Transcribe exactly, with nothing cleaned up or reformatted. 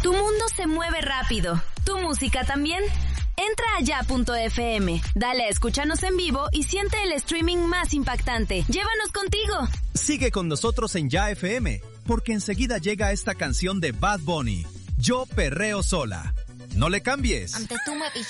Tu mundo se mueve rápido. ¿Tu música también? Entra a ya punto efe eme, dale a escúchanos en vivo y siente el streaming más impactante. ¡Llévanos contigo! Sigue con nosotros en Ya F M, porque enseguida llega esta canción de Bad Bunny, Yo Perreo Sola. No le cambies. Antes tú me